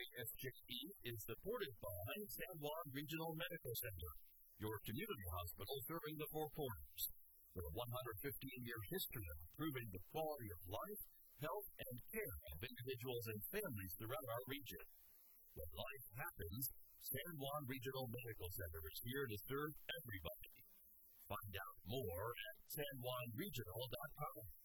KSJE is supported by San Juan Regional Medical Center, your community hospital serving the Four Corners. With a 115-year history of improving the quality of life, health, and care of individuals and families throughout our region. When life happens, San Juan Regional Medical Center is here to serve everybody. Find out more at sanjuanregional.com.